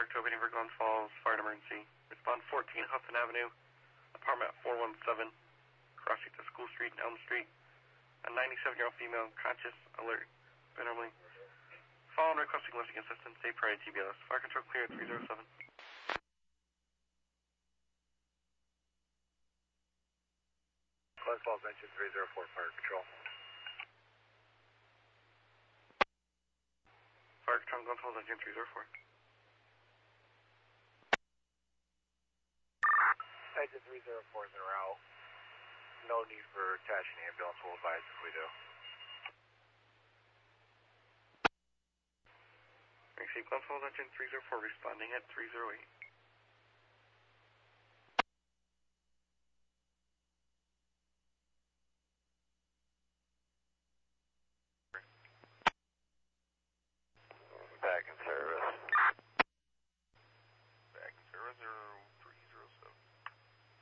Park to opening for Glens Falls, fire emergency. Respond 14 Hudson Avenue, apartment 417, crossing to School Street and Elm Street. A 97-year-old female, conscious, alert, normally. Following requesting lifting assistance, stay prior to TBLS. Fire control clear at 307. Glens Falls, engine 304, fire control. Fire control, Glens Falls, engine 304. Engine 304 is en route. No need for attaching ambulance, we'll advise if we do. Receive Glens Falls, engine 304, responding at 308.